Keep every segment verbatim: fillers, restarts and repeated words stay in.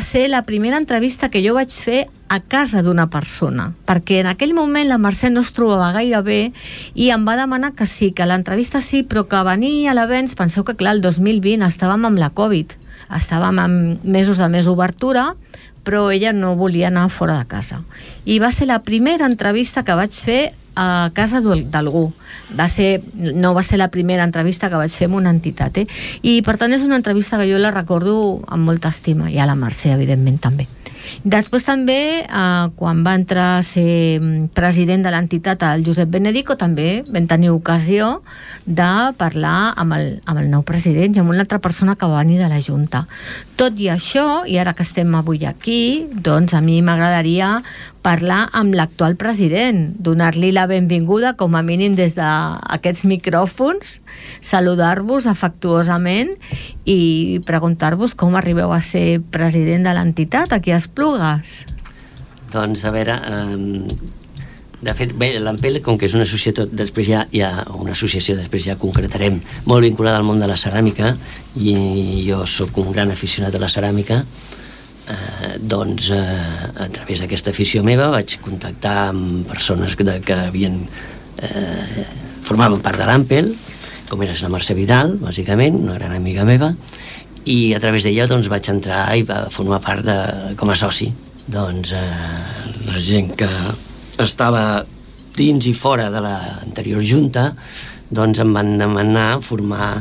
ser la primera entrevista que jo vaig fer a casa d'una persona, perquè en aquell moment la Mercè no es trobava gaire bé i em va demanar que sí, que l'entrevista sí, però que venir a l'avenç, penseu que clar, el dos mil vint estàvem amb la Covid, estàvem amb mesos de més obertura, però ella no volia anar fora de casa. I va ser la primera entrevista que vaig fer a casa d'algú. Va ser, no va ser la primera entrevista que vaig fer amb una entitat, eh? I per tant és una entrevista que jo la recordo amb molta estima, i a la Mercè, evidentment, també. Després també, eh, quan va entrar a ser president de l'entitat el Josep Benedico, també vam tenir ocasió de parlar amb el, amb el nou president i amb una altra persona que va venir de la Junta. Tot i això, i ara que estem avui aquí, doncs a mi m'agradaria parlar amb l'actual president, donar-li la benvinguda com a mínim des d'aquests micròfons, saludar-vos afectuosament i preguntar-vos com arribeu a ser president de l'entitat aquí a Esplugues. Doncs a veure, eh, de fet, bé, l'Ampel, com que és una associació, després ja hi ha una associació, després ja concretarem, molt vinculada al món de la ceràmica, i jo sóc un gran aficionat a la ceràmica. Eh, doncs eh, a través d'aquesta afició meva vaig contactar amb persones que, que havien eh, formaven part de l'Ampel, com era la Mercè Vidal, bàsicament, una gran amiga meva, i a través d'ella doncs vaig entrar i va formar part de, com a soci. Doncs eh, la gent que estava dins i fora de l'anterior junta doncs em van demanar formar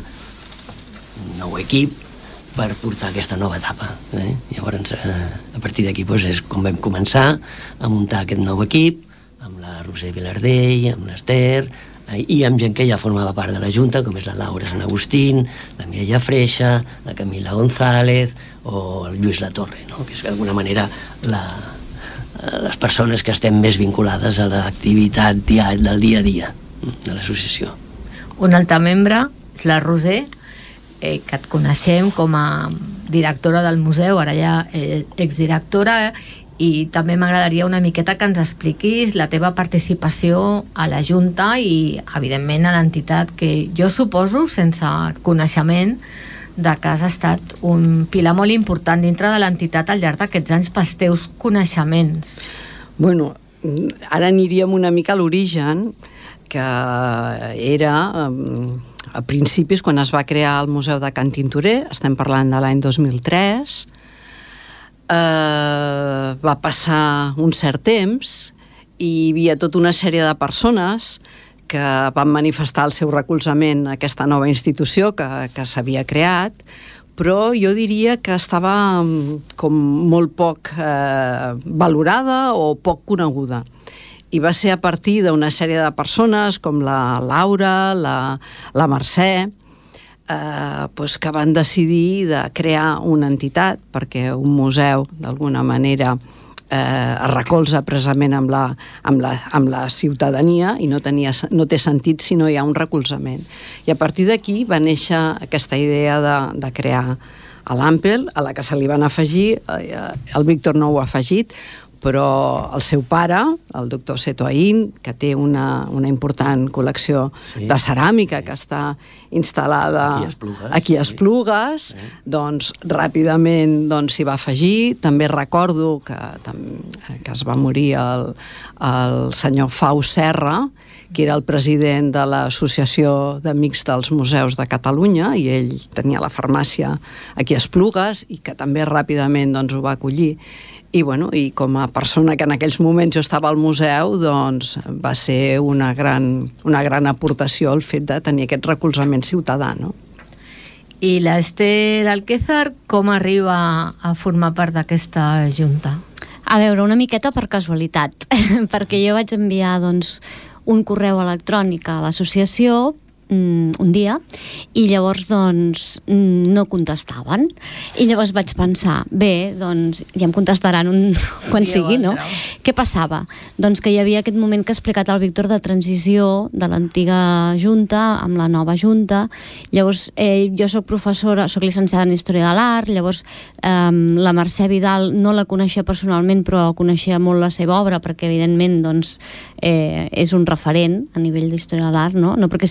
un nou equip per portar aquesta nova etapa. Eh? Llavors, eh, a partir d'aquí doncs, és com vam començar a muntar aquest nou equip, amb la Roser Vilardell, amb l'Ester, eh, i amb gent que ja formava part de la Junta, com és la Laura Sant Agustín, la Mireia Freixa, la Camila González o el Lluís Latorre, no? Que és d'alguna manera la, les persones que estem més vinculades a l'activitat dia, del dia a dia de l'associació. Un altre membre és la Roser, Eh, que et coneixem com a directora del museu, ara ja eh, exdirectora, i també m'agradaria una miqueta que ens expliquis la teva participació a la Junta i, evidentment, a l'entitat, que jo suposo, sense coneixement, de que has estat un pilar molt important dintre de l'entitat al llarg d'aquests anys pels teus coneixements. Bueno, ara aniríem una mica a l'origen, que era a principis, quan es va crear el Museu de Can Tintorer, estem parlant de l'any dos mil tres, eh, va passar un cert temps i hi havia tota una sèrie de persones que van manifestar el seu recolzament a aquesta nova institució que, que s'havia creat, però jo diria que estava com molt poc eh, valorada o poc coneguda. I va ser a partir d'una sèrie de persones com la Laura, la, la Mercè, eh, pues que van decidir de crear una entitat, perquè un museu, d'alguna manera, eh, es recolza precisament amb la, amb la, amb la ciutadania i no, tenia, no té sentit si no hi ha un recolzament. I a partir d'aquí va néixer aquesta idea de, de crear a l'Ampel, a la que se li van afegir, eh, el Víctor no ho ha afegit, però el seu pare, el doctor Seto Aín, que té una, una important col·lecció sí, de ceràmica sí, que està instal·lada aquí a Esplugues, aquí a Esplugues sí, doncs ràpidament doncs, s'hi va afegir. També recordo que, que es va morir el, el senyor Fau Serra, que era el president de l'Associació d'Amics dels Museus de Catalunya, i ell tenia la farmàcia aquí a Esplugues i que també ràpidament doncs, ho va acollir. I, bueno, i com a persona que en aquells moments jo estava al museu, doncs va ser una gran, una gran aportació el fet de tenir aquest recolzament ciutadà, no? I l'Ester Alquézar com arriba a formar part d'aquesta junta? A veure, una miqueta per casualitat, perquè jo vaig enviar doncs, un correu electrònic a l'associació un dia, i llavors doncs no contestaven, i llavors vaig pensar, bé, doncs ja em contestaran un, quan sigui, no? Què passava? Doncs que hi havia aquest moment que ha explicat el Víctor de transició de l'antiga junta amb la nova junta. Llavors eh, jo soc professora, soc llicenciada en Història de l'Art, llavors eh, la Mercè Vidal no la coneixia personalment, però coneixia molt la seva obra, perquè evidentment doncs, eh, és un referent a nivell d'Història de l'Art, no? No perquè sigui d'Esplugues,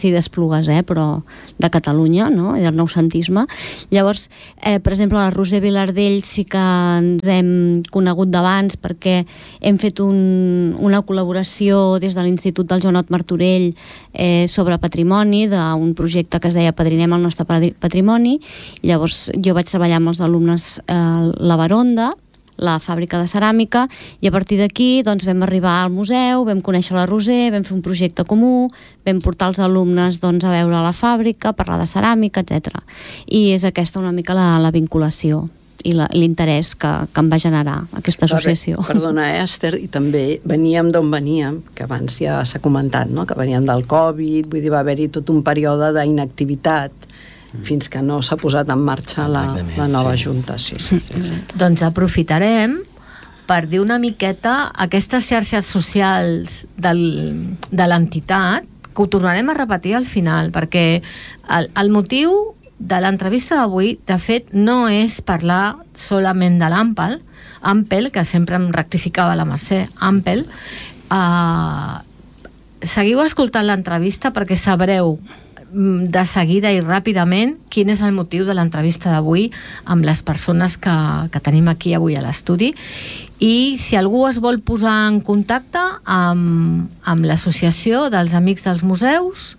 Esplugues, eh, però de Catalunya, no?, i del noucentisme. Llavors, eh, per exemple, la Roser Vilardell sí que ens hem conegut d'abans perquè hem fet un, una col·laboració des de l'Institut del Joanot Martorell eh, sobre patrimoni, d'un projecte que es deia Padrinem el nostre patrimoni. Llavors, jo vaig treballar amb els alumnes eh, la Baronda, la fàbrica de ceràmica, i a partir d'aquí doncs, vam arribar al museu, vam conèixer la Roser, vam fer un projecte comú, vam portar els alumnes doncs, a veure la fàbrica, parlar de ceràmica, etcètera. I és aquesta una mica la, la vinculació i l'interès que, que em va generar aquesta associació. Perdona, eh, Esther, i també veníem d'on veníem, que abans ja s'ha comentat, no?, que veníem del Covid, vull dir, va haver-hi tot un període d'inactivitat fins que no s'ha posat en marxa la, la nova sí. Junta. Sí, sí, sí, sí. Doncs aprofitarem per dir una miqueta aquestes xarxes socials del, de l'entitat, que ho tornarem a repetir al final, perquè el, el motiu de l'entrevista d'avui, de fet, no és parlar solament de l'Ampel, Ampel, que sempre em rectificava la Mercè, Ampel. Uh, seguiu escoltant l'entrevista perquè sabreu de seguida i ràpidament quin és el motiu de l'entrevista d'avui amb les persones que, que tenim aquí avui a l'estudi, i si algú es vol posar en contacte amb, amb l'associació dels Amics dels Museus,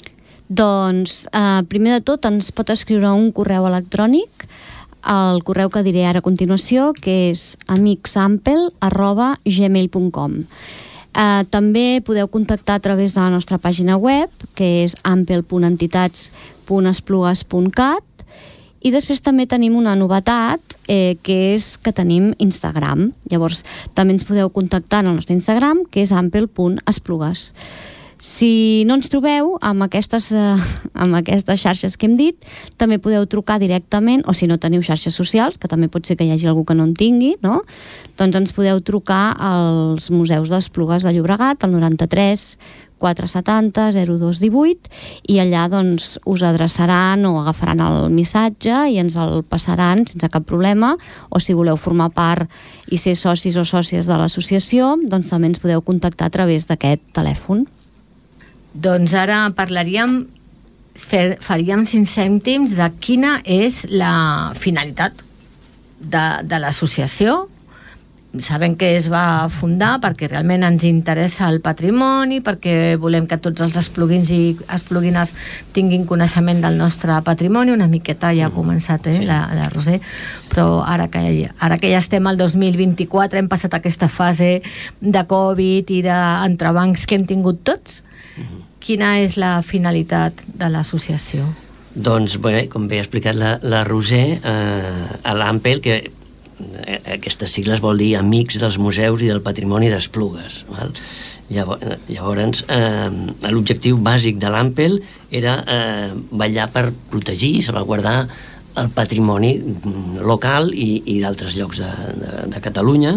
doncs eh, primer de tot ens pot escriure un correu electrònic al correu que diré ara a continuació, que és amicsampel arroba gmail punt com. Uh, també podeu contactar a través de la nostra pàgina web, que és ampel punt entitats punt esplugues punt cat, i després també tenim una novetat, eh, que és que tenim Instagram. Llavors també ens podeu contactar en el nostre Instagram, que és ampel punt esplugues. Si no ens trobeu amb aquestes, eh, amb aquestes xarxes que hem dit, també podeu trucar directament, o si no teniu xarxes socials, que també pot ser que hi hagi algú que no en tingui, no?, doncs ens podeu trucar als Museus d'Esplugues de Llobregat, al noranta-tres quatre-cents setanta zero dos divuit, i allà doncs, us adreçaran o agafaran el missatge i ens el passaran sense cap problema, o si voleu formar part i ser socis o sòcies de l'associació, doncs també ens podeu contactar a través d'aquest telèfon. Doncs ara parlaríem, fer, faríem cinc cèntims de quina és la finalitat de, de l'associació. Sabem que es va fundar perquè realment ens interessa el patrimoni, perquè volem que tots els espluguins i espluguines tinguin coneixement del nostre patrimoni. Una miqueta ja ha començat, eh, sí. la, la Roser, però ara que, ara que ja estem al dos mil vint-i-quatre, hem passat aquesta fase de Covid i d'entrebancs que hem tingut tots. Uh-huh. Quina és la finalitat de l'associació? Doncs bé, com bé ha explicat la, la Roser, eh, a l'Ampel, que aquestes sigles vol dir Amics dels Museus i del Patrimoni d'Esplugues. Val? Llavors, llavors eh, l'objectiu bàsic de l'Ampel era eh, vetllar per protegir i salvaguardar el patrimoni local i, i d'altres llocs de, de, de Catalunya.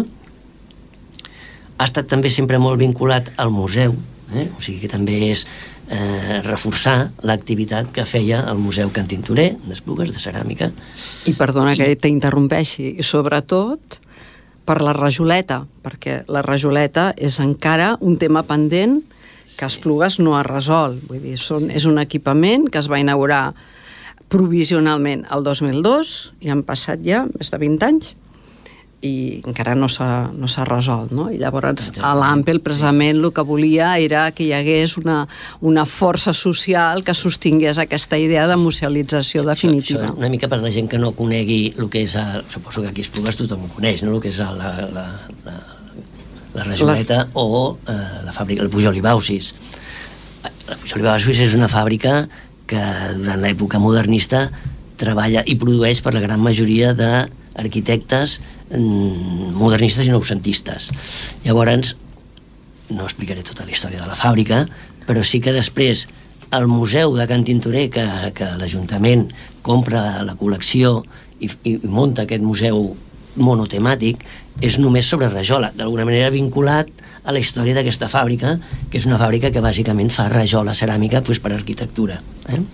Ha estat també sempre molt vinculat al museu, eh? O sigui que també és eh, reforçar l'activitat que feia el Museu Can Tintorer d'Esplugues, de ceràmica. I perdona que t'interrompeixi, i sobretot per la rajoleta, perquè la rajoleta és encara un tema pendent que Esplugues no ha resolt. Vull dir, són, és un equipament que es va inaugurar provisionalment el dos mil dos, i han passat ja més de vint anys, i encara no s'ha no s'ha resolt, no? I llavors a l'Ampel precisament el que volia era que hi hagués una, una força social que sostingués aquesta idea de musealització definitiva. Això, això una mica per la gent que no conegui el que és, el, suposo que aquí a Esplugues tothom ho coneix, no? El que és la, la, la, la rajoleta la... o eh, la fàbrica, el Pujol i Baucis. La Pujol i Baucis és una fàbrica que durant l'època modernista treballa i produeix per la gran majoria de arquitectes modernistes i noucentistes. Llavors, no explicaré tota la història de la fàbrica, però sí que després el Museu de Can Tintorer, que, que l'Ajuntament compra la col·lecció i, i munta aquest museu monotemàtic, és només sobre rajola, d'alguna manera vinculat a la història d'aquesta fàbrica, que és una fàbrica que bàsicament fa rajola ceràmica doncs, per arquitectura. Eh?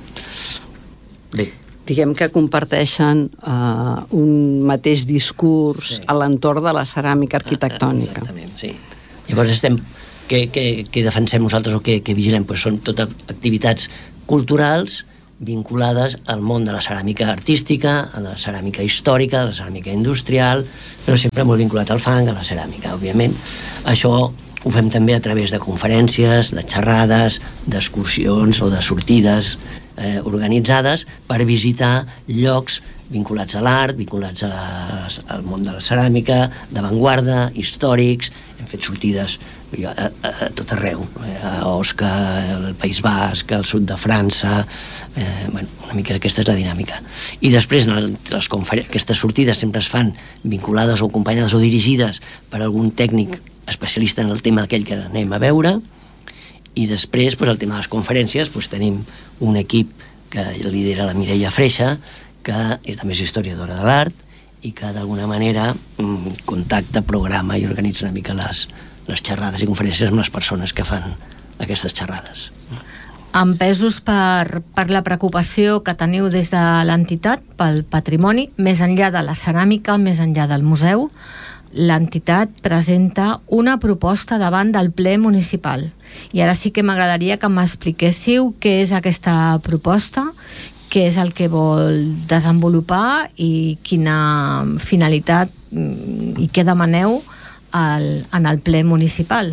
Bé, diguem que comparteixen uh, un mateix discurs sí. a l'entorn de la ceràmica arquitectònica. Exactament, sí. Llavors estem, què, què, què defensem nosaltres o què, què vigilem? Pues són totes activitats culturals vinculades al món de la ceràmica artística, a la ceràmica històrica, a la ceràmica industrial, però sempre molt vinculat al fang, a la ceràmica, òbviament. Això ho fem també a través de conferències, de xerrades, d'excursions o de sortides eh, organitzades per visitar llocs vinculats a l'art, vinculats a les, al món de la ceràmica, d'avantguarda, històrics. Hem fet sortides a, a, a tot arreu, a Osca, al País Basc, al sud de França, eh, bueno, una mica aquesta és la dinàmica. I després les, les aquestes sortides sempre es fan vinculades o acompanyades o dirigides per algun tècnic especialista en el tema aquell que anem a veure, i després pues, el tema de les conferències pues, tenim un equip que lidera la Mireia Freixa, que és, també és historiadora de l'art i que d'alguna manera mm, contacta, programa i organitza una mica les, les xerrades i conferències amb les persones que fan aquestes xerrades. Empesos per, per la preocupació que teniu des de l'entitat pel patrimoni, més enllà de la ceràmica, més enllà del museu, l'entitat presenta una proposta davant del ple municipal. I ara sí que m'agradaria que m'expliquéssiu què és aquesta proposta, què és el que vol desenvolupar i quina finalitat i què demaneu al, en el ple municipal.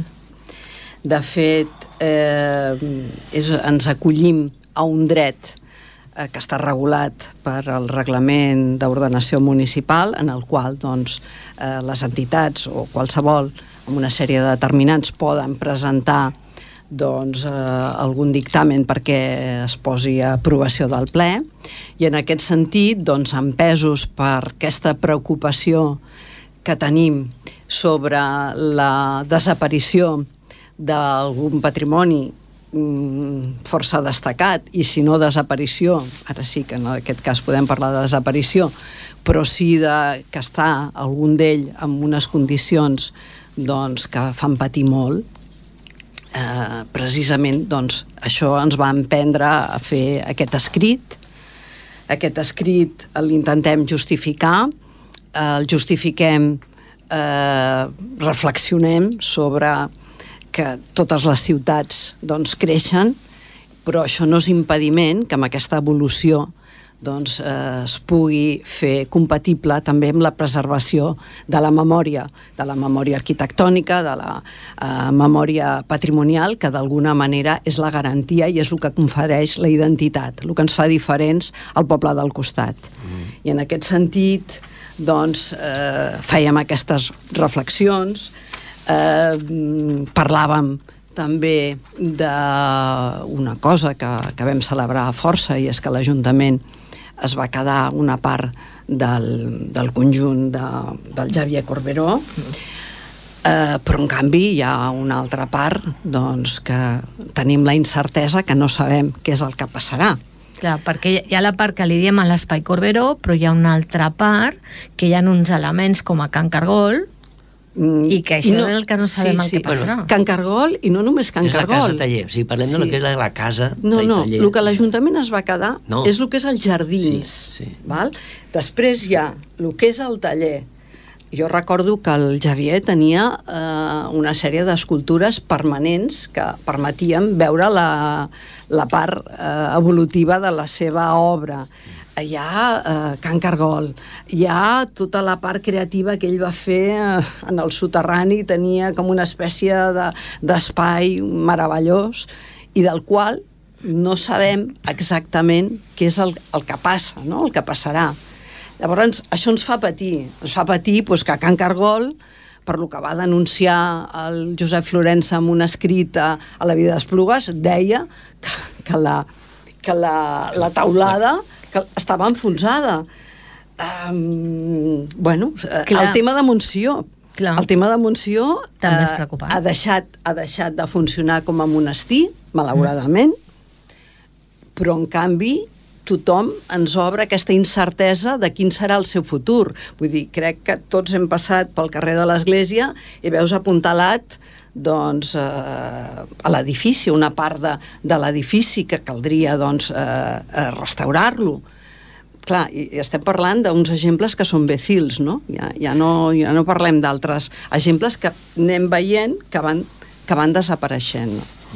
De fet, eh, és, ens acollim a un dret eh, que està regulat per el reglament d'ordenació municipal, en el qual doncs, eh, les entitats o qualsevol amb una sèrie de determinants poden presentar doncs, eh, algun dictamen perquè es posi a aprovació del ple, i en aquest sentit, doncs, empesos per aquesta preocupació que tenim sobre la desaparició d'algun patrimoni mm, força destacat, i si no desaparició, ara sí que en aquest cas podem parlar de desaparició, però sí de, que està algun d'ell en unes condicions doncs, que fan patir molt. Eh, precisament doncs, això ens va emprendre a fer aquest escrit. Aquest escrit l'intentem justificar, eh, el justifiquem, eh, reflexionem sobre que totes les ciutats doncs, creixen, però això no és impediment que amb aquesta evolució doncs, eh, es pugui fer compatible també amb la preservació de la memòria, de la memòria arquitectònica, de la eh, memòria patrimonial, que d'alguna manera és la garantia i és el que confereix la identitat, el que ens fa diferents al poble del costat. Mm. I en aquest sentit, doncs, eh, fèiem aquestes reflexions, eh, parlàvem també d'una cosa que, que vam celebrar força, i és que l'Ajuntament es va quedar una part del, del conjunt de, del Xavier Corberó, eh, però en canvi hi ha una altra part doncs, que tenim la incertesa que no sabem què és el que passarà. Clar, perquè hi ha la part que li diem a l'Espai Corberó, però hi ha una altra part que hi ha uns elements com a Can Cargol, i que això no, és el que no sabem sí, el sí, que passarà. Bueno, Can Cargol, i no només Can Cargol. És la casa taller, o sigui, parlem sí. de lo que és la casa no, no, taller. El que l'Ajuntament es va quedar no. és el que és els jardins. Sí, sí. Val? Després hi ha el que és el taller. Jo recordo que el Xavier tenia eh, una sèrie d'escultures permanents que permetien veure la, la part eh, evolutiva de la seva obra. Hi ha eh, Can Cargol, hi ha tota la part creativa que ell va fer eh, en el soterrani, tenia com una espècie de, d'espai meravellós i del qual no sabem exactament què és el, el que passa, no? El que passarà. Llavors, això ens fa patir, ens fa patir doncs, que Can Cargol, per lo que va denunciar el Josep Florença en un escrit a, a la Vida d'Esplugues, deia que, que, la, que la, la taulada que estava enfonsada. Um, bueno, Clar. el tema de Montsió. Clar. El tema de Montsió també és preocupant. ha, deixat, ha deixat de funcionar com a monestir, malauradament, mm. però en canvi tothom ens obre aquesta incertesa de quin serà el seu futur. Vull dir, crec que tots hem passat pel carrer de l'església i veus apuntalat doncs, eh, a l'edifici, una part de, de l'edifici que caldria doncs, eh, restaurar-lo. Clar, i, i estem parlant d'uns exemples que són becils, no? Ja, ja no, ja no parlem d'altres exemples que anem veient que van, que van desapareixent. No? Uh-huh.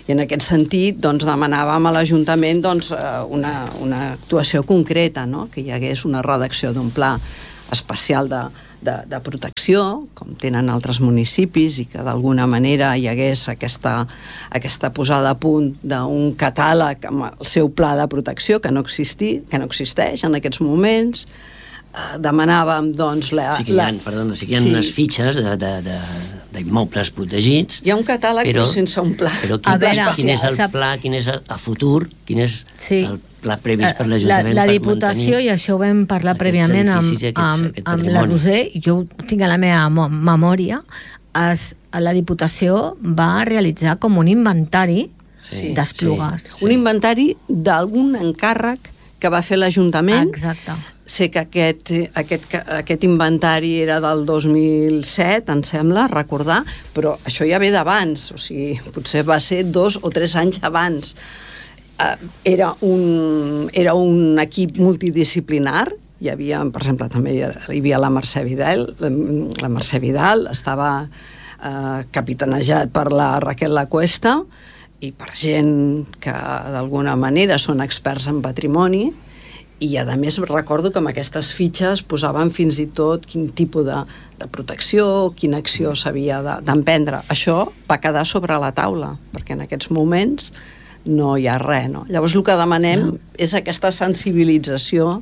I en aquest sentit doncs, demanàvem a l'Ajuntament doncs, una, una actuació concreta, no? Que hi hagués una redacció d'un pla especial de, de, de protecció, com tenen altres municipis, i que d'alguna manera hi hagués aquesta, aquesta posada a punt d'un catàleg amb el seu pla de protecció, que no, existi, que no existeix en aquests moments. Eh, demanàvem, doncs... La, sí que hi ha, la... perdona, sí que hi ha sí. unes fitxes de, de, de, d'immobles protegits. Hi ha un catàleg, però, però sense un pla. Però quin, veure, quin és el pla, quin és el, a futur, quin és sí. el pla previst per l'Ajuntament? La, la Diputació, i això ho vam parlar prèviament amb, aquests, amb, aquest amb la Roser, jo ho tinc a la meva memòria, es, la Diputació va realitzar com un inventari sí, d'esplugues. Sí, sí. Un inventari d'algun encàrrec que va fer l'Ajuntament. Exacte. Sé que aquest, aquest, aquest inventari era del dos mil set, em sembla, recordar, però això ja ve d'abans, o sigui, potser va ser dos o tres anys abans. Uh, era, un, era un equip multidisciplinar, hi havia, per exemple, també hi havia la Mercè Vidal, la Mercè Vidal estava uh, capitanejat per la Raquel Lacuesta, i per gent que d'alguna manera són experts en patrimoni, i a més recordo que amb aquestes fitxes posaven fins i tot quin tipus de, de protecció, quina acció s'havia d'emprendre. Això va quedar sobre la taula, perquè en aquests moments no hi ha res, no? Llavors el que demanem no. és aquesta sensibilització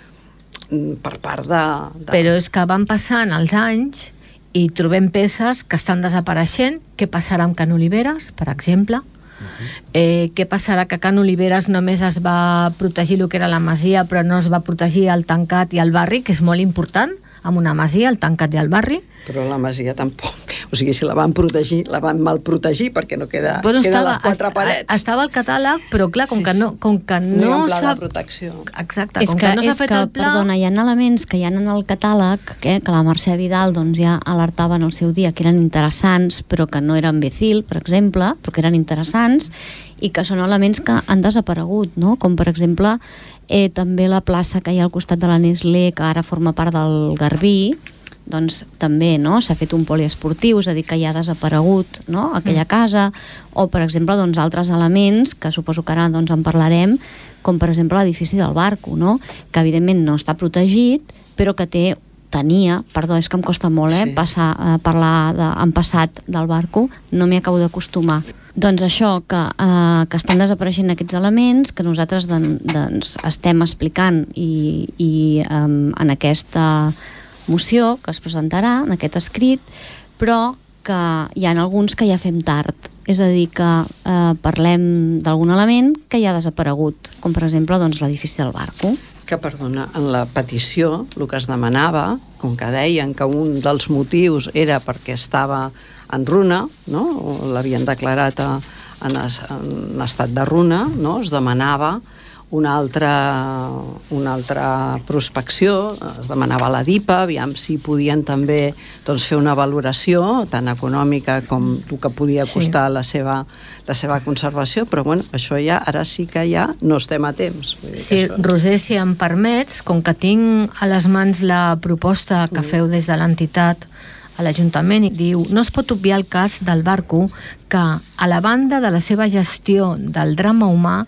per part de, de... Però és que van passant els anys i trobem peces que estan desapareixent. Què passarà amb Can Oliveres, per exemple? Uh-huh. Eh, què passarà que Can Oliveres només es va protegir el que era la masia, però no es va protegir el tancat i el barri, que és molt important, amb una masia, el tancat i el barri? Però la masia tampoc. O sigui, si la van protegir, la van mal protegir perquè no queda, bueno, queda estava, les quatre parets. Estava al catàleg, però clar, com sí, que no, com que no, no hi ha un pla s'ha... de protecció. Exacte, és com que, que no s'ha fet que, el pla... Perdona, hi ha elements que hi ha en el catàleg que, que la Mercè Vidal doncs, ja alertava en el seu dia que eren interessants, però que no eren Becil, per exemple, però que eren interessants, i que són elements que han desaparegut, no? Com per exemple eh, també la plaça que hi ha al costat de la Nestlé, que ara forma part del Garbí, doncs també no? S'ha fet un poliesportiu, és a dir, que ja ha desaparegut, no? Aquella casa, o per exemple doncs, altres elements que suposo que ara doncs, en parlarem, com per exemple l'edifici del Barco, no? Que evidentment no està protegit, però que té tenia, perdó, és que em costa molt eh, sí. passar, eh, parlar de, en passat del Barco, no m'hi acabo d'acostumar. Doncs això, que, eh, que estan desapareixent aquests elements, que nosaltres doncs, estem explicant i, i eh, en aquesta moció que es presentarà, en aquest escrit, però que hi ha alguns que ja fem tard. És a dir, que eh, parlem d'algun element que ja ha desaparegut, com per exemple doncs, l'edifici del Barco. Que, perdona, en la petició el que es demanava, com que deien que un dels motius era perquè estava en runa, no? O l'havien declarat a, en, es, en estat de runa, no? Es demanava una altra, una altra prospecció, es demanava a la DIPA, aviam si podien també doncs, fer una valoració tant econòmica com el que podia costar sí. la, seva, la seva conservació, però bueno, això ja, ara sí que ja no estem a temps. Vull dir sí, això... Roser, si em permets, com que tinc a les mans la proposta que mm. feu des de l'entitat a l'Ajuntament, i diu, no es pot obviar el cas del Barco, que a la banda de la seva gestió del drama humà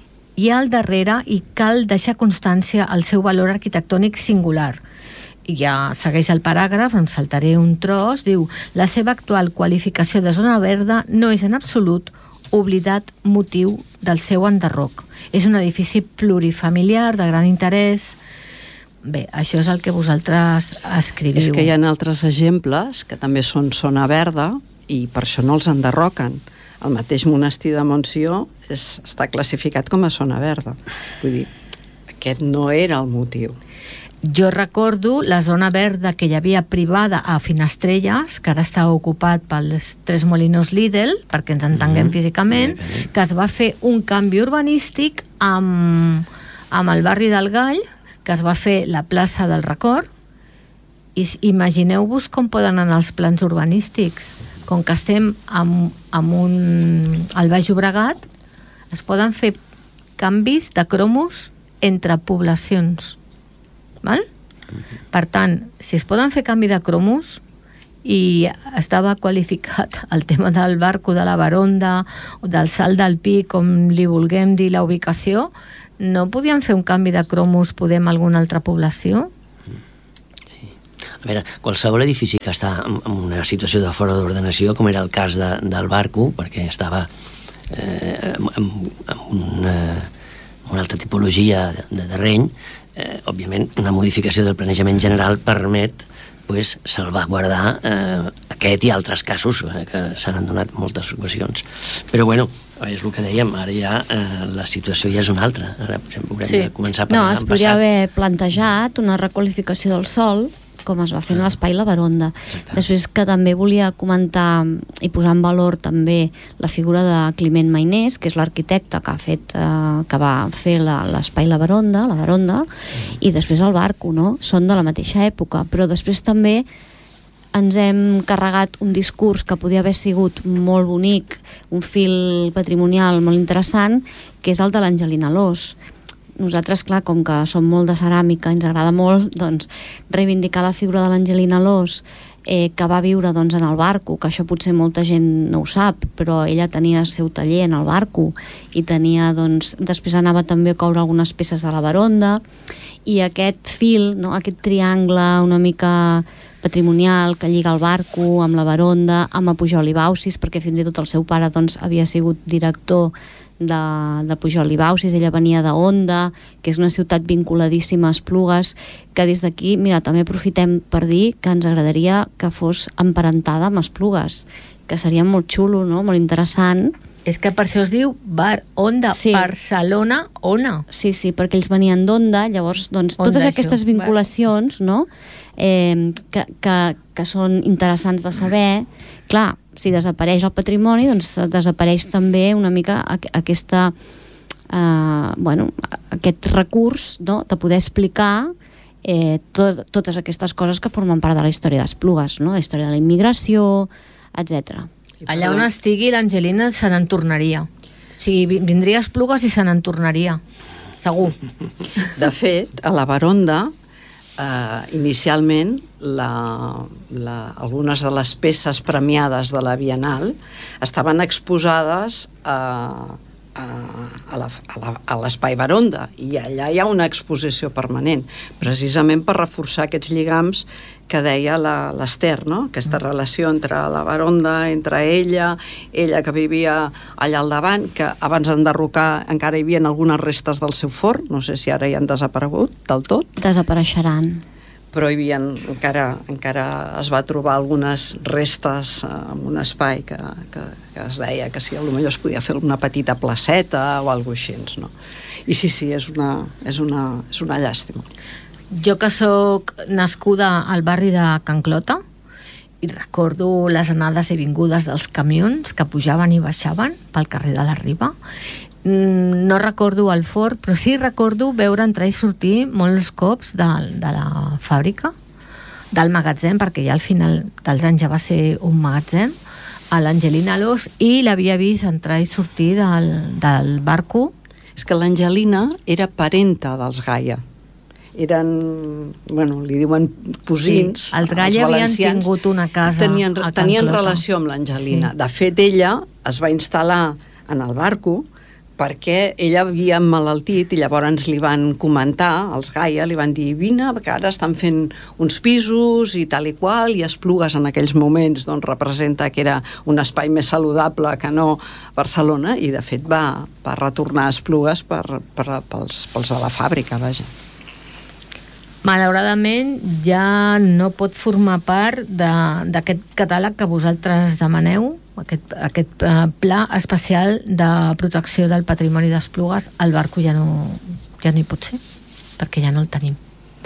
hi ha al darrere i cal deixar constància al seu valor arquitectònic singular. I ja segueix el paràgraf, em saltaré un tros, diu, la seva actual qualificació de zona verda no és en absolut oblidat motiu del seu enderroc. És un edifici plurifamiliar de gran interès. Bé, això és el que vosaltres escriviu. És que hi ha altres exemples que també són zona verda i per això no els enderroquen. El mateix monestir de Montsió és, està classificat com a zona verda. Vull dir, aquest no era el motiu. Jo recordo la zona verda que hi havia privada a Finestrelles, que ara està ocupat pels Tres Molinos Lidl, perquè ens entenguem mm-hmm. físicament, que es va fer un canvi urbanístic amb, amb el barri del Gall, que es va fer la plaça del Record, i imagineu-vos com poden anar els plans urbanístics. Com que estem amb, amb un, al Baix Llobregat, es poden fer canvis de cromos entre poblacions. Val? Per tant, si es poden fer canvi de cromos i estava qualificat el tema del barco de la Baronda o del salt del Pi, com li vulguem dir la ubicació, no podien fer un canvi de cromos Podem a alguna altra població? Sí. A veure, qualsevol edifici que està en una situació de fora d'ordenació, com era el cas de, del barco, perquè estava eh, amb, amb una, una altra tipologia de, de terreny, eh, òbviament una modificació del planejament general permet pues, salvaguardar eh, aquest i altres casos eh, que s'han donat moltes ocasions. Però bueno, és el que dèiem, ara ja eh, la situació ja és una altra. Ara, per exemple, haurem sí. de començar a parlar no, es podria haver plantejat una requalificació del sòl, com es va fer en l'espai La Baronda. Exacte. Després que també volia comentar i posar en valor també la figura de Climent Mainés, que és l'arquitecte que ha fet, eh, que va fer l'espai La Baronda, la Baronda, mm. i després el barco, no? Són de la mateixa època, però després també ens hem carregat un discurs que podia haver sigut molt bonic, un fil patrimonial molt interessant, que és el de l'Angelina Alòs. Nosaltres, clar, com que som molt de ceràmica, ens agrada molt, doncs, reivindicar la figura de l'Angelina Alòs, eh, que va viure doncs, en el barco, que això potser molta gent no ho sap, però ella tenia el seu taller en el barco i tenia, doncs, després anava també a coure algunes peces de la Baronda, i aquest fil, no, aquest triangle una mica patrimonial que lliga el barco amb la Baronda, amb a Pujol i Baucis, perquè fins i tot el seu pare doncs, havia sigut director de, de Pujol i Baucis, ella venia de Onda, que és una ciutat vinculadíssima a Esplugues, que des d'aquí, mira, també aprofitem per dir que ens agradaria que fos emparentada amb Esplugues, que seria molt xulo, no? Molt interessant. És que per això es diu Bar Onda, sí. Barcelona, Ona. Sí, sí, perquè ells venien d'Onda, llavors, doncs, Onda, totes aquestes això. vinculacions, no?, eh, que, que, que són interessants de saber. Clar, si desapareix el patrimoni, doncs desapareix també una mica aquesta, eh, bueno, aquest recurs, no?, de poder explicar eh, tot, totes aquestes coses que formen part de la història d'Esplugues, no?, la història de la immigració, etcètera. Allà on estigui l'Angelina se n'en tornaria. O sigui, vindria a Esplugues i se n'en tornaria. Segur. De fet, a la Baronda, eh, inicialment, la, la, algunes de les peces premiades de la Bienal estaven exposades a, a, a, la, a, la, a l'Espai Baronda, i allà hi ha una exposició permanent, precisament per reforçar aquests lligams que deia l'Ester, no? Aquesta relació entre la Baronda, entre ella, ella que vivia allà al davant, que abans d'enderrocar encara hi havia algunes restes del seu forn, no sé si ara hi han desaparegut del tot. Desapareixeran. Però hi havia, encara, encara es va trobar algunes restes en un espai que, que, que es deia que sí, potser es podia fer una petita placeta o alguna cosa així, no? I sí, sí, és una, és una, és una llàstima. Jo que sóc nascuda al barri de Can Clota i recordo les anades i vingudes dels camions que pujaven i baixaven pel carrer de la Riba. No recordo el fort, però sí recordo veure entrar i sortir molts cops de, de la fàbrica, del magatzem, perquè ja al final dels anys ja va ser un magatzem, a l'Angelina Alòs, i l'havia vist entrar i sortir del, del barco. És que l'Angelina era parenta dels Gaia. Eren, bueno, li diuen cosins. Sí, els Gaia havien tingut una casa tenien, a Can tenien Clota. relació amb l'Angelina. Sí. De fet, ella es va instal·lar en el barco perquè ella havia emmalaltit i llavors li van comentar, els Gaia li van dir, vine, que ara estan fent uns pisos i tal i qual, i Esplugues en aquells moments doncs, representa que era un espai més saludable que no Barcelona, i de fet va, va retornar a Esplugues per, per, pels, pels de la fàbrica, vaja. Malauradament ja no pot formar part d'aquest catàleg que vosaltres demaneu, aquest, aquest uh, pla especial de protecció del patrimoni d'Esplugues. El barco ja no, ja no hi pot ser, perquè ja no el tenim.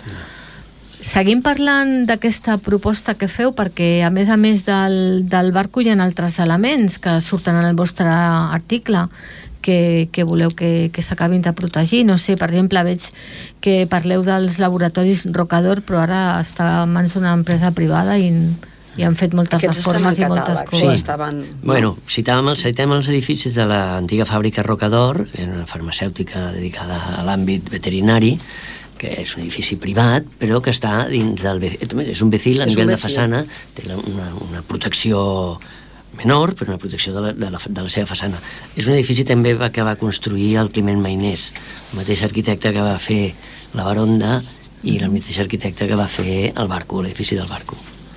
Seguim parlant d'aquesta proposta que feu, perquè a més a més del, del barco hi ha altres elements que surten en el vostre article que, que voleu que, que s'acabin de protegir. No sé, per exemple, veig que parleu dels laboratoris Rocador, però ara està en mans d'una empresa privada i, i han fet moltes Aquests reformes i moltes coses. Sí. Estaven... Bueno, citàvem els, citem els edificis de l'antiga fàbrica Rocador, que era una farmacèutica dedicada a l'àmbit veterinari, que és un edifici privat, però que està dins del... És un vecil a nivell de façana, té una, una protecció menor, però una protecció de la, de, la, de la seva façana. És un edifici també que va construir el Climent Mainés, el mateix arquitecte que va fer la Baronda i el mateix arquitecte que va fer el Barco, l'edifici del Barco.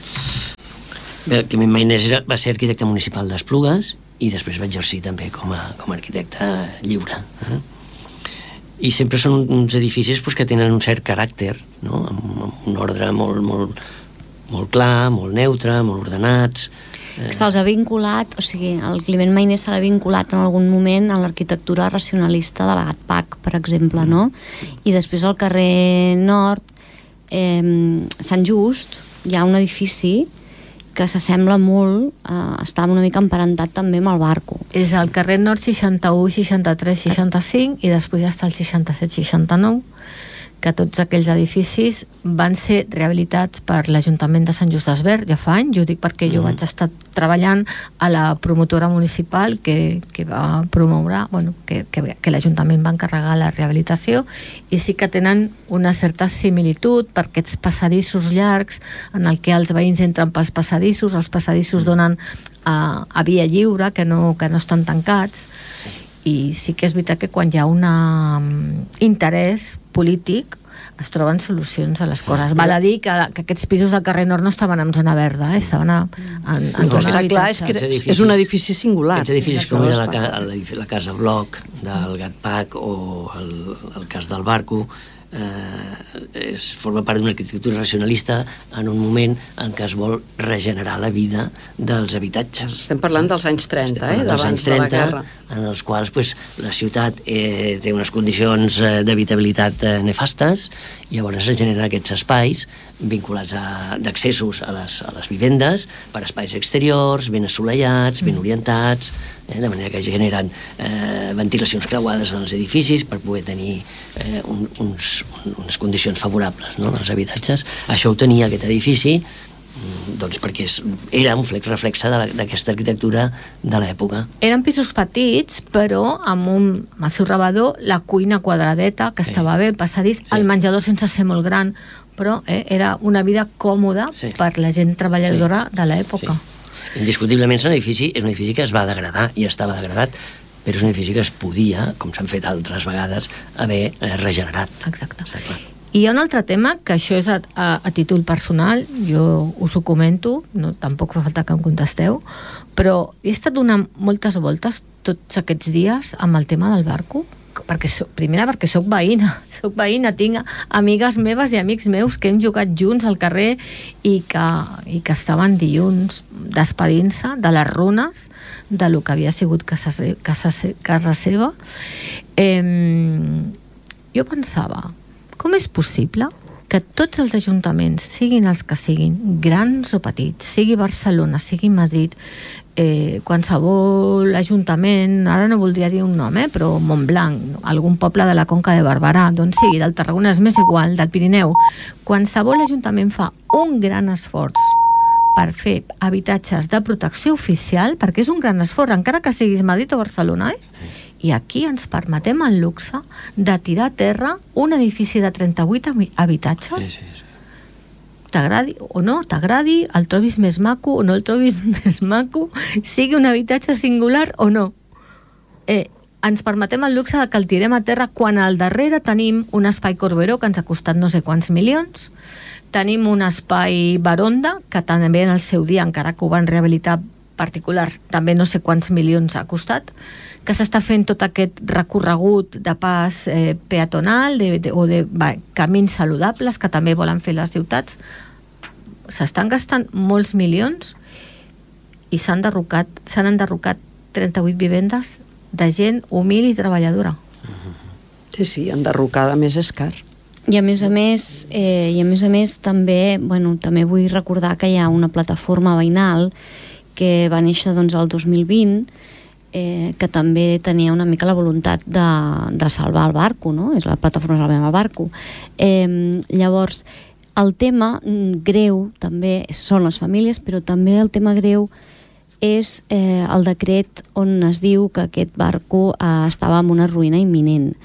Bé, el Climent Mainés era, va ser arquitecte municipal d'Esplugues i després va exercir també com a, com a arquitecte lliure. Eh? I sempre són uns edificis pues, que tenen un cert caràcter, no? amb, amb un ordre molt, molt, molt clar, molt neutre, molt ordenats. Se'ls ha vinculat, o sigui, el Climent Mainés se l'ha vinculat en algun moment a l'arquitectura racionalista de la Gatpac, per exemple, no? I després al carrer Nord, eh, Sant Just, hi ha un edifici que s'assembla molt, eh, està una mica emparentat també amb el Barco. És el carrer Nord seixanta-u, seixanta-tres, seixanta-cinc i després ja està el seixanta-set, seixanta-nou, que tots aquells edificis van ser rehabilitats per l'Ajuntament de Sant Just Desvern ja fa anys, jo dic perquè jo mm. vaig estar treballant a la promotora municipal que, que va promoure, bueno, que, que, que l'Ajuntament va encarregar la rehabilitació, i sí que tenen una certa similitud per aquests passadissos llargs en el que els veïns entren pels passadissos, els passadissos mm. donen a, a via lliure, que no, que no estan tancats. I sí que és veritat que quan hi ha un interès polític es troben solucions a les coses. Val a dir que, que aquests pisos del carrer Nord no estaven en zona verda, eh? Estaven a, en, en no, està clar, és, que és un edifici singular. Aquests edificis com era la, la, la Casa Bloc del Gatpac o el, el cas del Barco, eh, es forma part d'una arquitectura racionalista en un moment en què es vol regenerar la vida dels habitatges. Estem parlant dels anys trenta, eh, d'abans de la guerra. En els quals pues, la ciutat eh, té unes condicions eh, d'habitabilitat eh, nefastes, i llavors es generen aquests espais vinculats d'accessos a, les, a les vivendes per espais exteriors, ben assolellats, ben orientats, eh, de manera que generen eh, ventilacions creuades en els edificis per poder tenir eh, un, uns, unes condicions favorables, no?, dels habitatges. Això ho tenia aquest edifici, doncs perquè és, era un flex reflexe d'aquesta arquitectura de l'època. Eren pisos petits, però amb, un, amb el seu rebedor, la cuina quadradeta, que sí. estava bé, el passadís, sí. el menjador sense ser molt gran, però eh, era una vida còmoda sí. per la gent treballadora sí. de l'època. Sí. Indiscutiblement és un edifici, és un edifici que es va degradar, i estava degradat, però és un edifici que es podia, com s'han fet altres vegades, haver eh, regenerat. Exacte. Està clar. I hi ha un altre tema, que això és a, a, a títol personal, jo us ho comento, no, tampoc fa falta que em contesteu, però he estat donant moltes voltes tots aquests dies amb el tema del Barco, perquè so, primera perquè sóc veïna, sóc veïna, tinc amigues meves i amics meus que hem jugat junts al carrer i que, i que estaven dilluns despedint-se de les runes de lo que havia sigut casa, casa, casa seva. Eh, jo pensava, com és possible que tots els ajuntaments, siguin els que siguin, grans o petits, sigui Barcelona, sigui Madrid, eh, qualsevol ajuntament, ara no voldria dir un nom, eh, però Montblanc, algun poble de la Conca de Barberà, doncs sí, del Tarragona és més igual, del Pirineu, qualsevol ajuntament fa un gran esforç per fer habitatges de protecció oficial, perquè és un gran esforç, encara que siguis Madrid o Barcelona, eh? I aquí ens permetem el luxe de tirar a terra un edifici de trenta-vuit habitatges. Sí, sí, sí. T'agradi o no, t'agradi, el trobis més maco o no el trobis més maco, sigui un habitatge singular o no. Eh, ens permetem el luxe de que el tirem a terra quan al darrere tenim un espai Corberó que ens ha costat no sé quants milions, tenim un espai Baronda, que també en el seu dia, encara que ho van rehabilitar particulars, també no sé quants milions ha costat, que s'està fent tot aquest recorregut de pas eh, peatonal de, de, o de va, camins saludables que també volen fer les ciutats. S'estan gastant molts milions i s'han enderrocat, s'han enderrocat trenta-vuit vivendes de gent humil i treballadora. Sí, sí, enderrocada més és car. I a més a més, eh, i a més a més també, bueno, també vull recordar que hi ha una plataforma veïnal que va néixer doncs el dos mil vint, eh, que també tenia una mica la voluntat de, de salvar el Barco, no? És la plataforma Salvem el Barco. Eh, llavors, el tema greu també són les famílies, però també el tema greu és eh, el decret on es diu que aquest barco eh, estava en una ruïna imminent.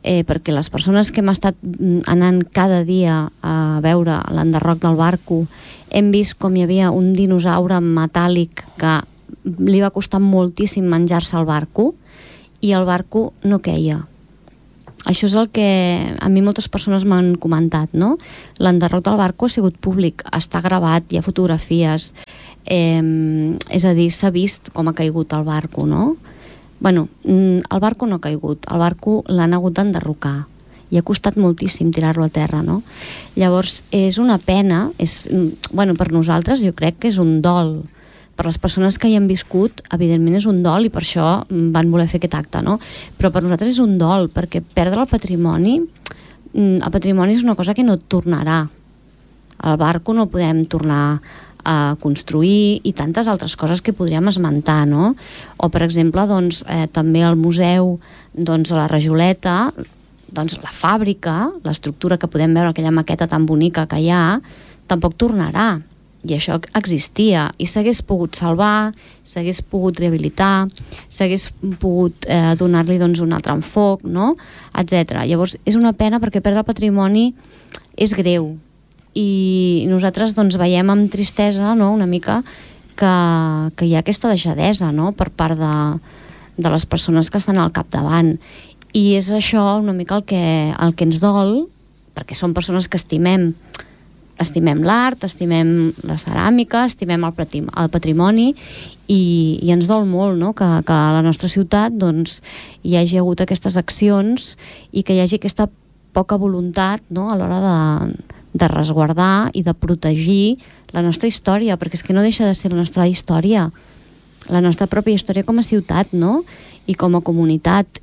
eh, perquè les persones que hem estat anant cada dia a veure l'enderroc del barco hem vist com hi havia un dinosaure metàl·lic que li va costar moltíssim menjar-se el barco i el barco no queia. Això és el que a mi moltes persones m'han comentat, no? L'enderroc del barco ha sigut públic, està gravat, hi ha fotografies, eh, és a dir, s'ha vist com ha caigut el barco, no? Bueno, el barco no ha caigut, el barco l'han hagut d'enderrocar i ha costat moltíssim tirar-lo a terra, no? Llavors, és una pena, és, bueno, per nosaltres jo crec que és un dol. Per les persones que hi han viscut, evidentment és un dol i per això van voler fer aquest acte, no? Però per nosaltres és un dol, perquè perdre el patrimoni, el patrimoni és una cosa que no tornarà. El barco no podem tornar a construir i tantes altres coses que podríem esmentar, no? O, per exemple, doncs, eh, també el museu, doncs, a la Rajoleta, doncs, la fàbrica, l'estructura que podem veure, aquella maqueta tan bonica que hi ha, tampoc tornarà. I això existia, i s'hagués pogut salvar, s'hagués pogut rehabilitar, s'hagués pogut eh, donar-li doncs, un altre enfoc, no? etcètera. Llavors, és una pena perquè perdre el patrimoni és greu, i nosaltres doncs, veiem amb tristesa, no?, una mica que, que hi ha aquesta deixadesa, no?, per part de, de les persones que estan al capdavant. I és això una mica el que, el que ens dol, perquè són persones que estimem estimem l'art, estimem la ceràmica, estimem el, patim, el patrimoni i, i ens dol molt, no?, que, que a la nostra ciutat doncs, hi hagi hagut aquestes accions i que hi hagi aquesta poca voluntat, no?, a l'hora de, de resguardar i de protegir la nostra història, perquè és que no deixa de ser la nostra història, la nostra pròpia història com a ciutat, no?, i com a comunitat.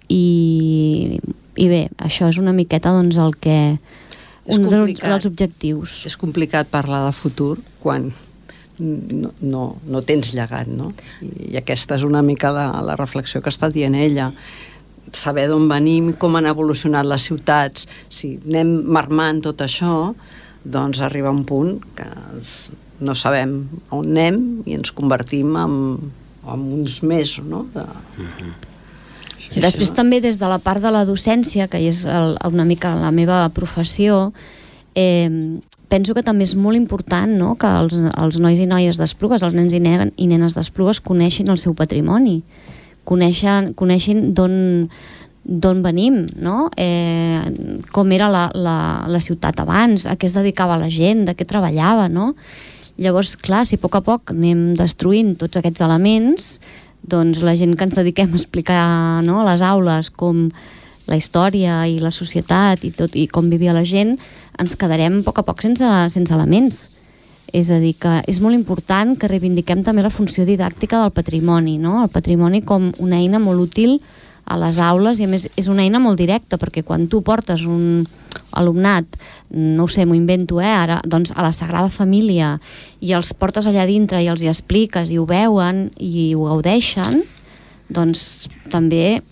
I, i bé, això és una miqueta doncs, el que un dels, dels objectius. És complicat parlar de futur quan no, no, no tens llegat, no? I aquesta és una mica la, la reflexió que està dient ella. Saber d'on venim, com han evolucionat les ciutats, si anem marmant tot això, doncs arriba un punt que no sabem on anem i ens convertim en, en uns mesos, no? De... Uh-huh. Després també des de la part de la docència, que és el, una mica la meva professió, eh, penso que també és molt important, no?, que els, els nois i noies d'Esplugues, els nens i, nen, i nenes d'Esplugues coneixin el seu patrimoni, coneixen, coneixin d'on d'on venim, no? Eh, com era la, la, la ciutat abans, a què es dedicava la gent, de què treballava, no? Llavors, clar, si a poc a poc anem destruint tots aquests elements, doncs la gent que ens dediquem a explicar, no?, a les aules com la història i la societat i, tot, i com vivia la gent, ens quedarem a poc a poc sense, sense elements. És a dir, que és molt important que reivindiquem també la funció didàctica del patrimoni, no? El patrimoni com una eina molt útil a les aules i a més és una eina molt directa perquè quan tu portes un alumnat, no ho sé, m'ho invento, eh, ara, doncs a la Sagrada Família i els portes allà dintre i els hi expliques i ho veuen i ho gaudeixen, doncs també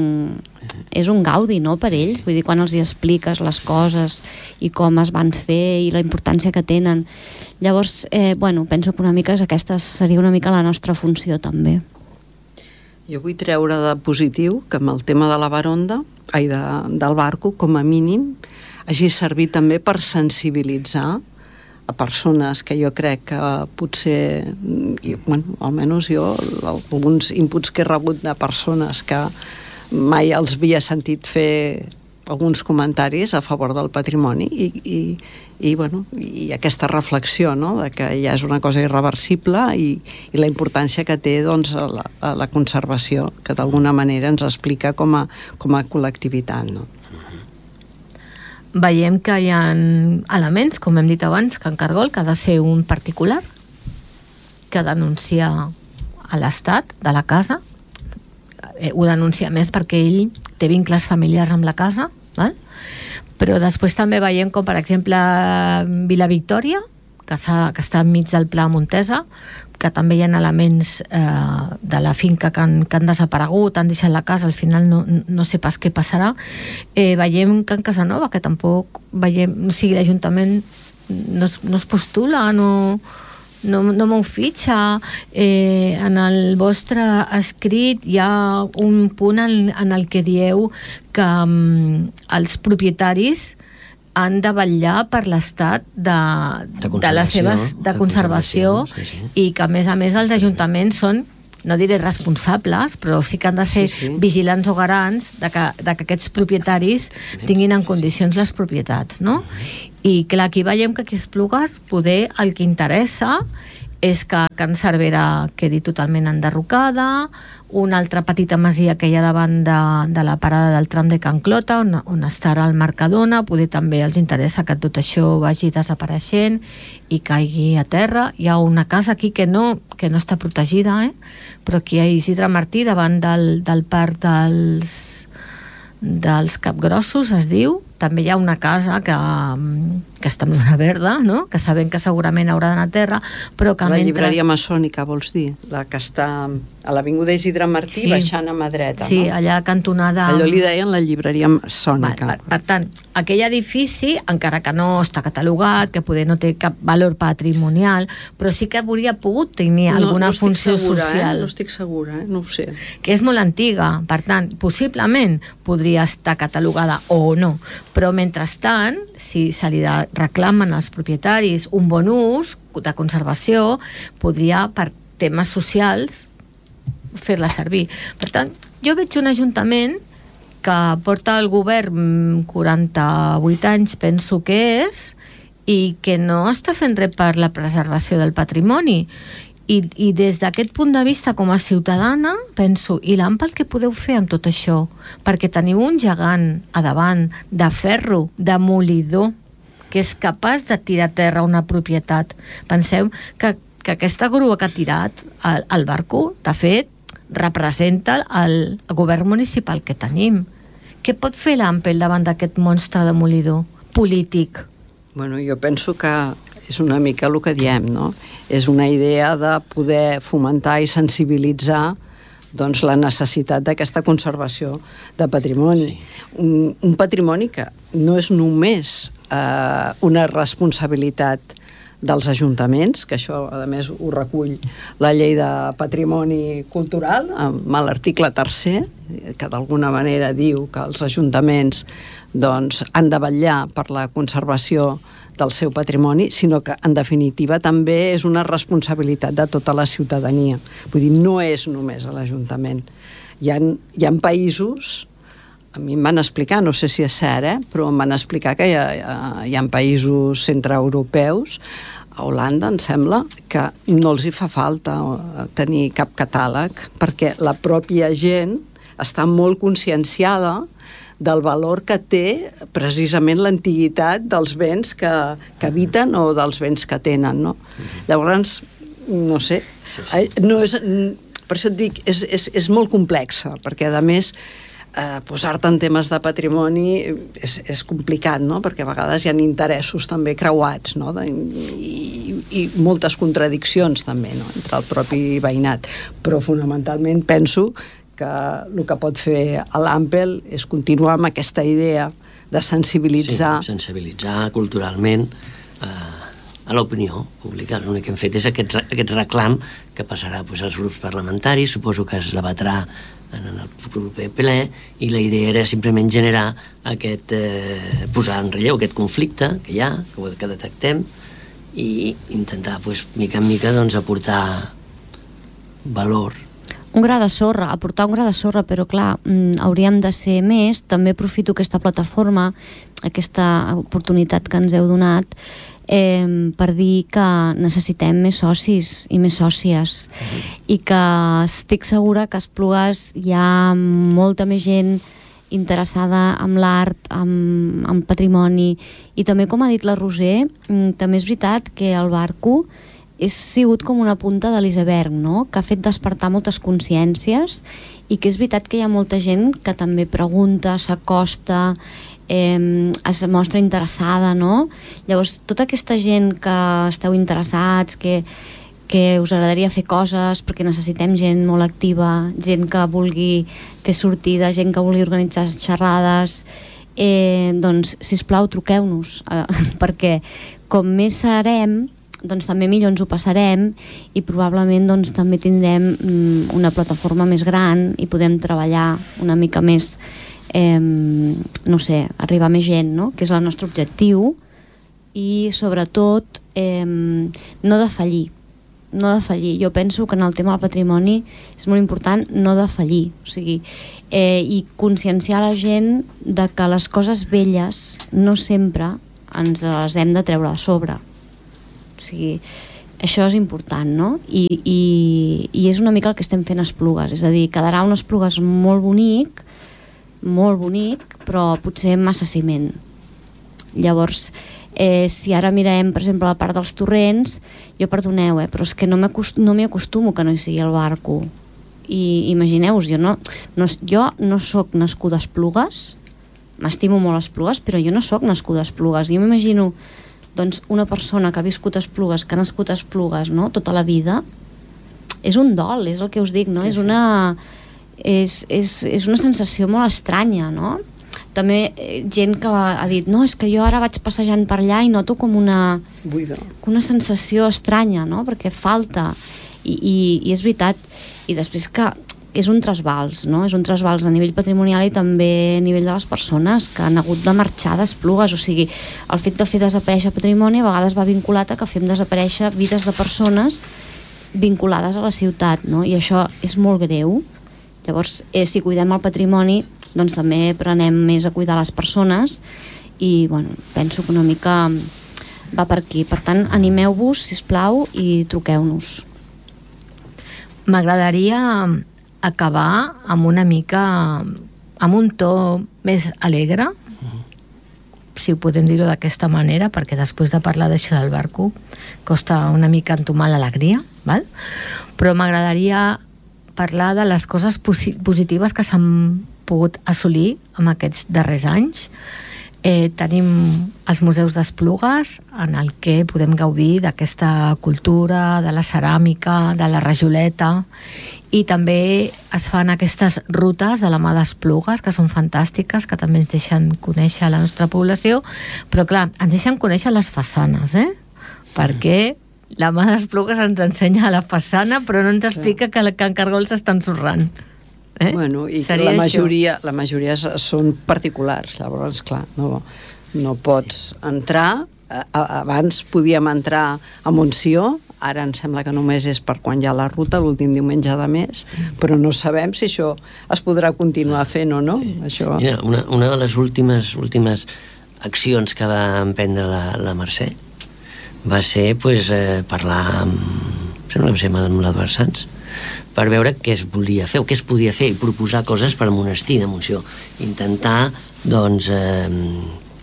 mm, és un gaudi, no?, per ells, vull dir, quan els hi expliques les coses i com es van fer i la importància que tenen. Llavors, eh, bueno, penso que una mica és aquesta seria una mica la nostra funció també. Jo vull treure de positiu que amb el tema de la baronda, ai, de, del barco, com a mínim, hagi servit també per sensibilitzar a persones que jo crec que potser, i, bueno, almenys jo, alguns inputs que he rebut de persones que mai els havia sentit fer alguns comentaris a favor del patrimoni i, i, i, bueno, i aquesta reflexió, no?, de que ja és una cosa irreversible i, i la importància que té doncs, la, la conservació, que d'alguna manera ens explica com a, com a col·lectivitat, no? Veiem que hi ha elements, com hem dit abans, que en Cargol, que ha de ser un particular que denuncia a l'estat de la casa, eh, ho denuncia més perquè ell té vincles familiars amb la casa, val? Però després també veiem com, per exemple, Vila Victòria, que, que està enmig del Pla Montesa, que també hi ha elements eh, de la finca que han, que han desaparegut, han deixat la casa, al final no, no sé pas què passarà. Eh, veiem que en Casanova, que tampoc veiem, o sigui, l'Ajuntament no es, no es postula, no, no, no m'ho fitxa. Eh, en el vostre escrit hi ha un punt en, en el que dieu que um, els propietaris han de vetllar per l'estat de, de, de les seves de, de conservació, conservació sí, sí. I que a més a més els ajuntaments són, no diré responsables, però sí que han de ser sí, sí. vigilants o garants de que, de que aquests propietaris tinguin en condicions les propietats, no? I clar, aquí veiem que aquí a Esplugues poder el que interessa és que Can Cervera quedi totalment enderrocada, una altra petita masia que hi ha davant de, de la parada del tram de Can Clota, on, on està ara el Mercadona, poder també els interessa que tot això vagi desapareixent i caigui a terra. Hi ha una casa aquí que no, que no està protegida, eh? Però aquí a Isidre Martí, davant del, del parc dels, dels Capgrossos, es diu, també hi ha una casa que, que està en zona verda, no? Que sabem que segurament haurà d'anar a terra, però que la mentre... llibreria maçònica, vols dir? La que està a l'avinguda Isidre Martí, sí. baixant a mà dreta, sí, no? allà cantonada... Allò li deien la llibreria maçònica. Per, per tant, aquell edifici, encara que no està catalogat, que poder no té cap valor patrimonial, però sí que hauria pogut tenir no, alguna no funció segura, social. Eh? No estic segura, eh? No ho sé. Que és molt antiga, per tant, possiblement podria estar catalogada o no, però mentrestant, si se li reclamen als propietaris un bon ús de conservació, podria, per temes socials, fer-la servir. Per tant, jo veig un ajuntament que porta el govern quaranta-vuit anys, penso que és, i que no està fent res per la preservació del patrimoni. I, i des d'aquest punt de vista, com a ciutadana, penso, i l'AMPA el que podeu fer amb tot això? Perquè teniu un gegant a davant de ferro, de molidor, que és capaç de tirar a terra una propietat. Penseu que, que aquesta grua que ha tirat el, el barco, de fet, representa el, el govern municipal que tenim. Què pot fer l'AMPEL davant d'aquest monstre de molidor polític? Bueno, jo penso que és una mica el que diem, no? És una idea de poder fomentar i sensibilitzar doncs, la necessitat d'aquesta conservació de patrimoni. Sí. Un, un patrimoni que no és només eh, una responsabilitat dels ajuntaments, que això, a més, ho recull la llei de patrimoni cultural, amb l'article tercer, que d'alguna manera diu que els ajuntaments doncs, han de vetllar per la conservació del seu patrimoni, sinó que, en definitiva, també és una responsabilitat de tota la ciutadania. Vull dir, no és només a l'Ajuntament. Hi ha, hi ha països, a mi em van explicar, no sé si és cert, eh? però em van explicar que hi ha, hi ha països centreeuropeus, a Holanda, em sembla, que no els hi fa falta tenir cap catàleg, perquè la pròpia gent està molt conscienciada del valor que té precisament l'antiguitat dels béns que, que habiten o dels béns que tenen, no? Llavors, no sé, no és, per això et dic, és, és, és molt complexa, perquè a més eh, posar-te en temes de patrimoni és, és complicat, no? Perquè a vegades hi ha interessos també creuats, no? De, i, i moltes contradiccions també, no? Entre el propi veïnat, però fonamentalment penso que el que pot fer l'AMPEL és continuar amb aquesta idea de sensibilitzar... Sí, sensibilitzar culturalment eh, a l'opinió pública. L'únic que hem fet és aquest, aquest reclam que passarà pues, als grups parlamentaris, suposo que es debatrà en el proper ple, i la idea era simplement generar aquest... Eh, posar en relleu aquest conflicte que hi ha, que, que detectem, i intentar, pues, mica en mica, doncs, aportar valor. Un gra de sorra, aportar un gra de sorra, però clar, mm, hauríem de ser més. També aprofito aquesta plataforma, aquesta oportunitat que ens heu donat, eh, per dir que necessitem més socis i més sòcies, mm. i que estic segura que a Esplugues hi ha molta més gent interessada en l'art, en, en patrimoni, i també, com ha dit la Roser, mm, també és veritat que el barco és sigut com una punta de l'iceberg, no? Que ha fet despertar moltes consciències, i que és veritat que hi ha molta gent que també pregunta, s'acosta, eh, es mostra interessada, no? Llavors, tota aquesta gent que esteu interessats, que, que us agradaria fer coses, perquè necessitem gent molt activa, gent que vulgui fer sortida, gent que vulgui organitzar xerrades, eh, doncs, sisplau, truqueu-nos, eh, perquè com més serem, doncs també millor ens ho passarem i probablement doncs també tindrem mm, una plataforma més gran i podem treballar una mica més, eh, no sé, arribar a més gent, no? Que és el nostre objectiu, i sobretot eh, no defallir, no defallir. Jo penso que en el tema del patrimoni és molt important no defallir, o sigui, eh, i conscienciar la gent de que les coses velles no sempre ens les hem de treure de sobre. O sigui, això és important, no? I, i, i és una mica el que estem fent a Esplugues, és a dir, quedarà un Esplugues molt bonic, molt bonic, però potser massa ciment. Llavors, eh, si ara mirem, per exemple, la part dels torrents, jo perdoneu, eh, però és que no m'hi acostumo que no hi sigui el barco. I imagineu-vos, jo no, no, jo no soc nascuda a Esplugues, m'estimo molt a Esplugues, però jo no soc nascuda a Esplugues. Jo m'imagino doncs, una persona que ha viscut a Esplugues, que ha nascut a Esplugues, no?, tota la vida, és un dol, és el que us dic, no? Sí, és, una, és, és, és una sensació molt estranya, no? També eh, gent que ha dit, no, és que jo ara vaig passejant per allà i noto com una, una sensació estranya, no?, perquè falta, i, i, i és veritat, i després que és un trasbals, no?, és un trasbals a nivell patrimonial i també a nivell de les persones que han hagut de marxar d'Esplugues, o sigui, el fet de fer desaparèixer patrimoni a vegades va vinculat a que fem desaparèixer vides de persones vinculades a la ciutat, no?, i això és molt greu. Llavors, eh, si cuidem el patrimoni, doncs també prenem més a cuidar les persones i, bueno, penso que una mica va per aquí. Per tant, animeu-vos, sisplau, i truqueu-nos. M'agradaria acabar amb una mica, amb un to més alegre, si ho podem dir-ho d'aquesta manera, perquè després de parlar d'això del barco costa una mica entomar l'alegria, val? Però m'agradaria parlar de les coses posi- positives que s'han pogut assolir en aquests darrers anys. Eh, tenim els museus d'Esplugues, en el que podem gaudir d'aquesta cultura, de la ceràmica, de la rajoleta, i també es fan aquestes rutes de la mà d'Esplugues, que són fantàstiques, que també ens deixen conèixer la nostra població, però clar, ens deixen conèixer les façanes, eh? Perquè la mà d'Esplugues ens ensenya la façana, però no ens explica que, que en Cargols estan sorrant. Eh? Bueno, i que la majoria, la majoria són particulars, llavors, clar, no, no pots entrar. Abans podíem entrar a Montsió, ara em sembla que només és per quan hi ha la ruta, l'últim diumenge de mes, però no sabem si això es podrà continuar fent o no. Sí. Això... Mira, una, una de les últimes, últimes accions que va emprendre la, la Mercè va ser pues, eh, parlar amb, sembla que va ser amb l'Eduard Sans, per veure què es volia fer o què es podia fer i proposar coses per al monestir de Montsió. Intentar, doncs, eh,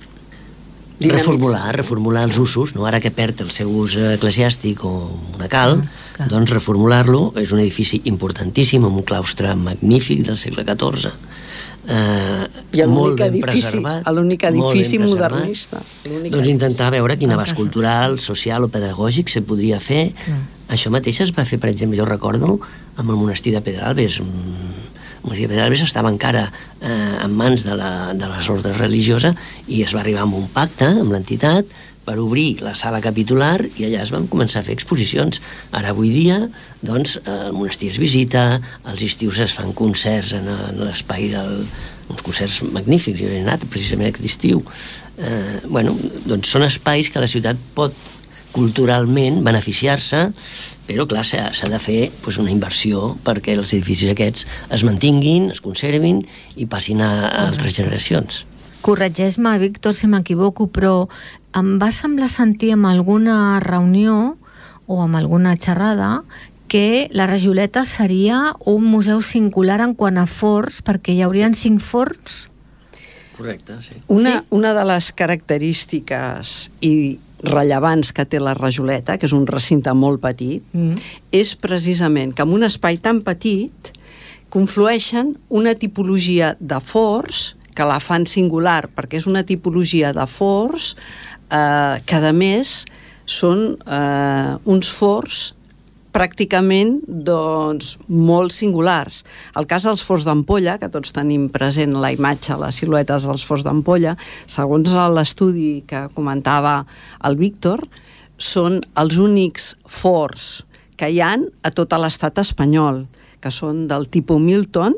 reformular, reformular els usos, no? Ara que perd el seu ús eclesiàstic o monacal, ah, doncs reformular-lo. És un edifici importantíssim, amb un claustre magnífic del segle catorze, eh, I molt ben edifici, preservat. L'únic edifici modernista. Doncs intentar veure quin abast cultural, social o pedagògic se podria fer. Mm. Això mateix es va fer, per exemple, jo recordo, amb el monestir de Pedralbes. El monestir de Pedralbes estava encara eh, en mans de, la, de les ordres religioses i es va arribar amb un pacte amb l'entitat per obrir la sala capitular i allà es van començar a fer exposicions. Ara, avui dia, doncs, el monestir es visita, als estius es fan concerts en, en l'espai del... uns concerts magnífics, jo he anat precisament aquest estiu. Eh, bueno, doncs són espais que la ciutat pot culturalment beneficiar-se, però clar, s'ha de fer pues, una inversió perquè els edificis aquests es mantinguin, es conservin i passin a, a altres generacions. Corregeix-me, Víctor, si m'equivoco, però em va semblar sentir en alguna reunió o amb alguna xerrada que la Rajoleta seria un museu singular en quant a forns, perquè hi haurien cinc forns. Correcte, sí. Una, sí? una de les característiques i rellevants que té la Rajoleta, que és un recinte molt petit, mm. és precisament que en un espai tan petit conflueixen una tipologia de forns que la fan singular, perquè és una tipologia de forns eh, que a més són eh, uns forns pràcticament doncs, molt singulars. El cas dels forns d'ampolla, que tots tenim present la imatge, les siluetes dels forns d'ampolla, segons l'estudi que comentava el Víctor, són els únics forts que hi han a tot l'estat espanyol, que són del tipus Milton,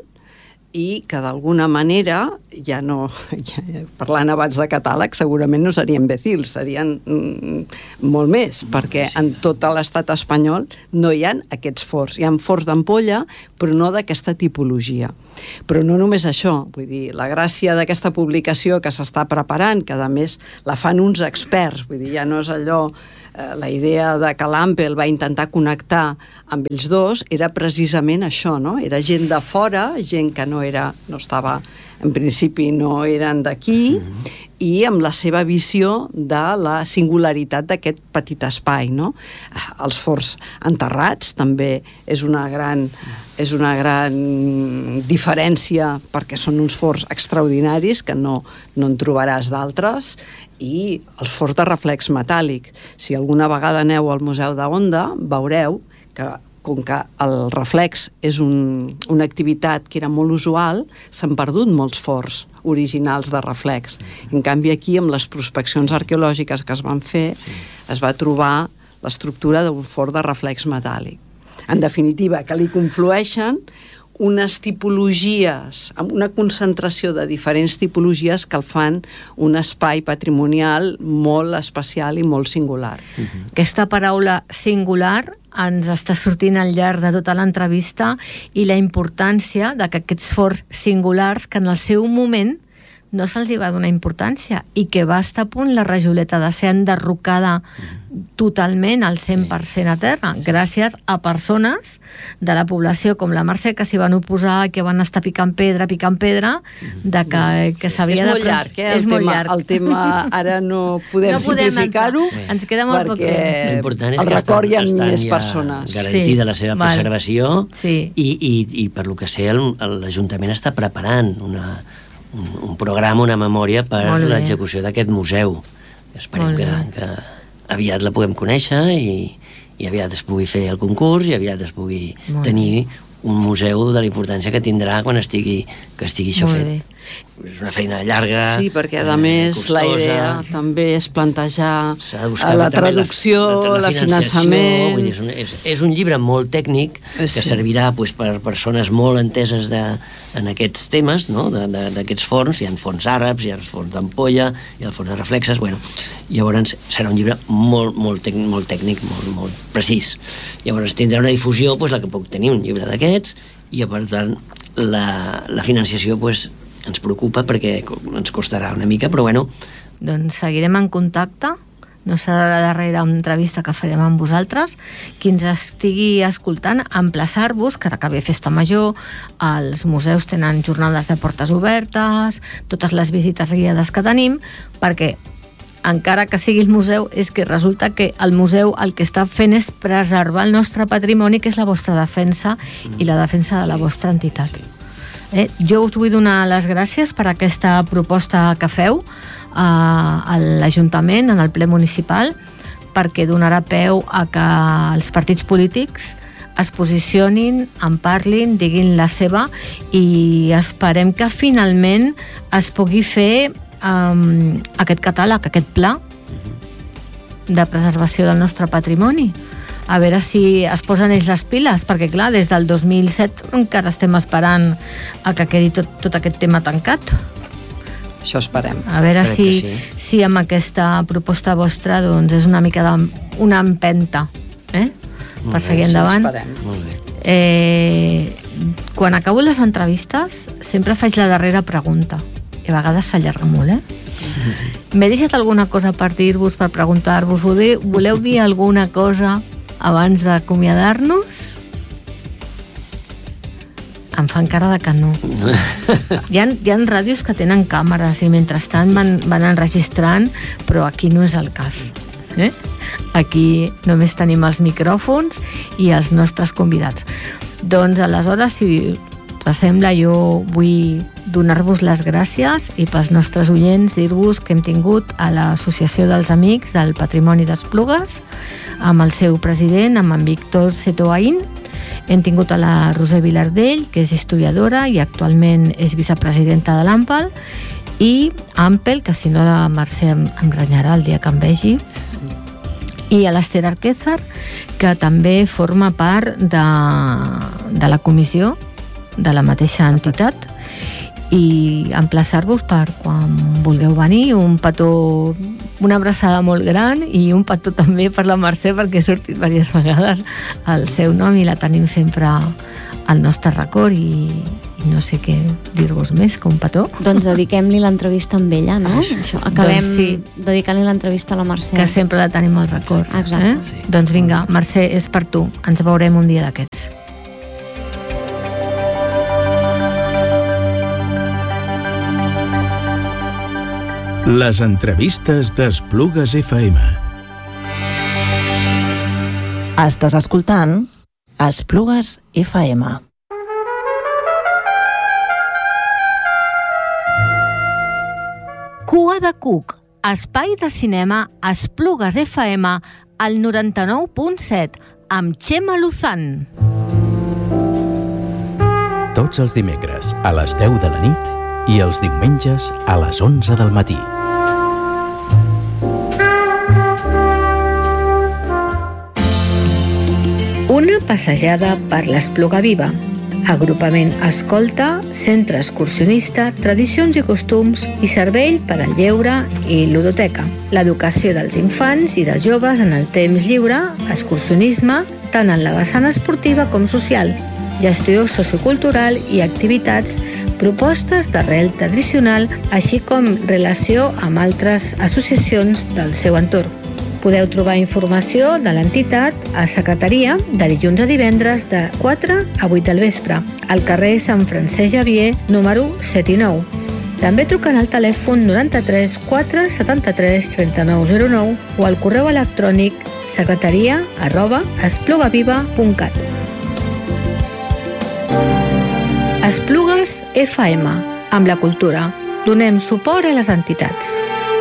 i que d'alguna manera, ja no, ja, parlant abans de catàleg, segurament no serien imbècils, serien mm, molt més, perquè en tot l'estat espanyol no hi ha aquests forts. Hi ha forts d'ampolla, però no d'aquesta tipologia. Però no només això, vull dir, la gràcia d'aquesta publicació que s'està preparant, que a més la fan uns experts, vull dir, ja no és allò, eh, la idea de que l'Ampel va intentar connectar amb ells dos, era precisament això, no? Era gent de fora, gent que no era, no estava, en principi no eren d'aquí, mm-hmm. i amb la seva visió de la singularitat d'aquest petit espai, no? Els forts enterrats també és una gran, és una gran diferència, perquè són uns forts extraordinaris que no, no en trobaràs d'altres, i els forts de reflex metàl·lic. Si alguna vegada aneu al Museu d'Onda, veureu que com que el reflex és un, una activitat que era molt usual, s'han perdut molts forts originals de reflex. En canvi, aquí, amb les prospeccions arqueològiques que es van fer, es va trobar l'estructura d'un fort de reflex metàl·lic. En definitiva, que li conflueixen unes tipologies, amb una concentració de diferents tipologies que el fan un espai patrimonial molt especial i molt singular. Uh-huh. Aquesta paraula singular ens està sortint al llarg de tota l'entrevista, i la importància de que aquests forts singulars, que en el seu moment no se'ls hi va donar importància, i que va estar a punt la rajoleta de ser enderrocada totalment al cent per cent a terra, gràcies a persones de la població com la Mercè, que s'hi van oposar, que van estar picant pedra, picant pedra, de que, que s'havia de... És molt llarg, eh? És molt llarg. El tema ara no podem, no podem simplificar-ho, ens queda molt poc temps. L'important és el que record hi ha estan més ja persones. garantida sí, la seva val. preservació, sí. i, i, i per lo que sé l'Ajuntament està preparant una, un, un programa, una memòria per l'execució d'aquest museu. Esperem que, que aviat la puguem conèixer, i, i aviat es pugui fer el concurs, i aviat es pugui Molt tenir bé. un museu de la importància que tindrà quan estigui, que estigui això Molt fet. Bé. És una feina llarga, sí, perquè a eh, més costosa. La idea també és plantejar la traducció, la, la, la finançament... Vull dir, és, un, és, és un llibre molt tècnic que sí. servirà pues, per persones molt enteses de, en aquests temes, no? d'aquests forns. Hi ha forns àrabs, hi ha forns d'ampolla, hi ha forns de reflexes, bueno, llavors serà un llibre molt, molt, tec, molt tècnic, molt, molt precís. Llavors tindrà una difusió, pues, la que puc tenir un llibre d'aquests, i per tant la, la financiació pues, ens preocupa perquè ens costarà una mica, però bueno... Doncs seguirem en contacte, no serà la darrera entrevista que farem amb vosaltres. Qui ens estigui escoltant, emplaçar-vos, que ara que ve Festa Major, els museus tenen jornades de portes obertes, totes les visites guiades que tenim, perquè encara que sigui el museu, és que resulta que el museu el que està fent és preservar el nostre patrimoni, que és la vostra defensa i la defensa de la vostra entitat. Eh, jo us vull donar les gràcies per aquesta proposta que feu eh, a l'Ajuntament, en el ple municipal, perquè donarà peu a que els partits polítics es posicionin, en parlin, diguin la seva, i esperem que finalment es pugui fer um, aquest catàleg, aquest pla de preservació del nostre patrimoni. A veure si es posen ells les piles, perquè clar, des del dos mil set encara estem esperant a que quedi tot, tot aquest tema tancat. Això esperem. A veure si, sí. si amb aquesta proposta vostra doncs és una mica de, una empenta, eh? Molt per bé, seguir endavant. Molt bé. Eh, quan acabo les entrevistes sempre faig la darrera pregunta, i a vegades s'allarga molt, eh? M'he deixat alguna cosa per dir-vos, per preguntar-vos? Voleu, voleu dir alguna cosa abans d'acomiadar-nos? Em fan cara de que no. Hi ha, hi ha ràdios que tenen càmeres i mentrestant van, van enregistrant, però aquí no és el cas. Eh? Aquí només tenim els micròfons i els nostres convidats. Doncs aleshores, si sembla, jo vull donar-vos les gràcies, i pels nostres oients dir-vos que hem tingut a l'Associació dels Amics del Patrimoni d'Esplugues, amb el seu president, amb en Víctor Setoaín. Hem tingut a la Roser Vilardell, que és historiadora i actualment és vicepresidenta de l'Ampel, i Ampel, que si no la Mercè em renyarà el dia que em vegi, i a l'Ester Arquézar, que també forma part de, de la comissió de la mateixa entitat, i emplaçar-vos per quan vulgueu venir. Un petó, una abraçada molt gran, i un petó també per la Mercè, perquè he sortit diverses vegades el seu nom i la tenim sempre al nostre record, i, i no sé què dir-vos més que un petó. Doncs dediquem-li l'entrevista amb ella, no? Això, acabem doncs sí, dedicant-li l'entrevista a la Mercè. que sempre la tenim al record. Exacte. Eh? Sí. Doncs vinga, Mercè, és per tu. Ens veurem un dia d'aquests. Les entrevistes d'Esplugues F M. Estàs escoltant Esplugues F M. Cua de Cuc, espai de cinema Esplugues F M al noranta-nou punt set, amb Txema Luzán. Tots els dimecres a les deu de la nit i els diumenges a les onze del matí. Una passejada per l'Espluga Viva. Agrupament escolta, centre excursionista, tradicions i costums i servei per al lleure i ludoteca. L'educació dels infants i dels joves en el temps lliure, excursionisme, tant en la vessant esportiva com social, gestió sociocultural i activitats, propostes d'arrel tradicional, així com relació amb altres associacions del seu entorn. Podeu trobar informació de l'entitat a secretaria de dilluns a divendres de quatre a vuit del vespre, al carrer Sant Francesc Xavier, número set i nou. També trucant al telèfon noranta-tres quatre setanta-tres trenta-nou zero nou o al correu electrònic secretaria arroba esplugaviva punt cat. Esplugues F M, amb la cultura. Donem suport a les entitats.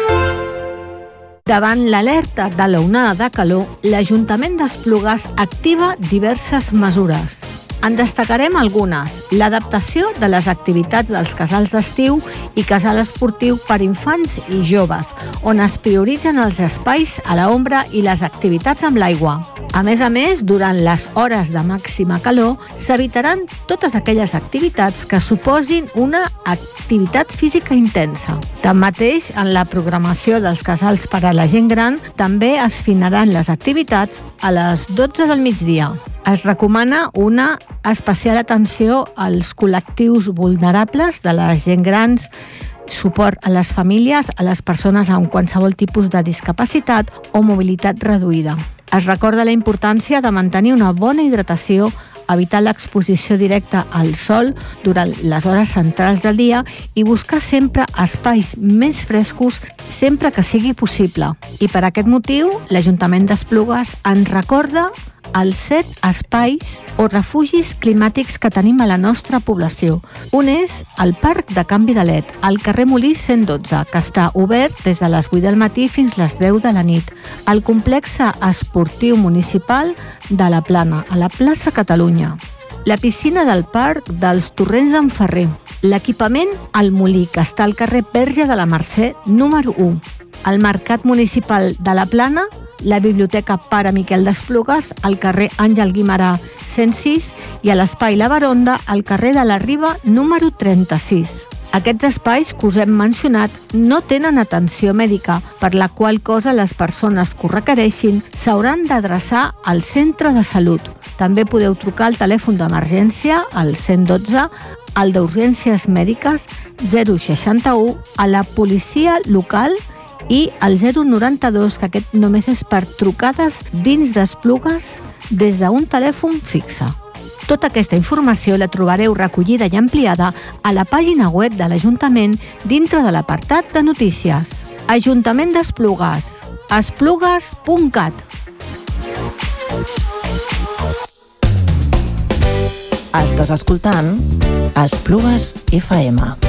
Davant l'alerta de l'onada de calor, l'Ajuntament d'Esplugues activa diverses mesures. En destacarem algunes: l'adaptació de les activitats dels casals d'estiu i casal esportiu per infants i joves, on es prioritzen els espais a l'ombra i les activitats amb l'aigua. A més a més, durant les hores de màxima calor, s'evitaran totes aquelles activitats que suposin una activitat física intensa. Tanmateix, en la programació dels casals per a la gent gran, també es finaran les activitats a les dotze del migdia. Es recomana una especial atenció als col·lectius vulnerables de la gent grans, suport a les famílies, a les persones amb qualsevol tipus de discapacitat o mobilitat reduïda. Es recorda la importància de mantenir una bona hidratació, evitar l'exposició directa al sol durant les hores centrals del dia i buscar sempre espais més frescos sempre que sigui possible. I per aquest motiu, l'Ajuntament d'Esplugues ens recorda els set espais o refugis climàtics que tenim a la nostra població. Un és el Parc de Can Vidalet, al carrer Molí cent dotze, que està obert des de les vuit del matí fins les deu de la nit. El complex esportiu municipal de la Plana, a la plaça Catalunya. La piscina del Parc dels Torrents d'en Ferrer. L'equipament al Molí, que està al carrer Verge de la Mercè, número u. El Mercat Municipal de la Plana, la Biblioteca Pare Miquel d'Esplugues, al carrer Àngel Guimerà cent sis i a l'Espai La Baronda, al carrer de la Riba, número trenta-sis. Aquests espais que us hem mencionat no tenen atenció mèdica, per la qual cosa les persones que ho requereixin s'hauran d'adreçar al centre de salut. També podeu trucar al telèfon d'emergència, al cent dotze, al d'urgències mèdiques zero seixanta-u, a la policia local i al zero noranta-dos, que aquest només és per trucades dins d'Esplugues des d'un telèfon fixe. Tota aquesta informació la trobareu recollida i ampliada a la pàgina web de l'Ajuntament dintre de l'apartat de notícies. Ajuntament d'Esplugues, esplugues punt cat. Estàs escoltant Esplugues F M.